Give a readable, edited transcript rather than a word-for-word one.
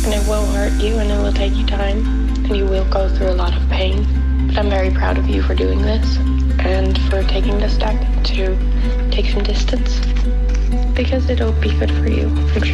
and it will hurt you and it will take you time and you will go through a lot of pain. But I'm very proud of you for doing this and for taking the step to take some distance because it'll be good for you, I'm sure.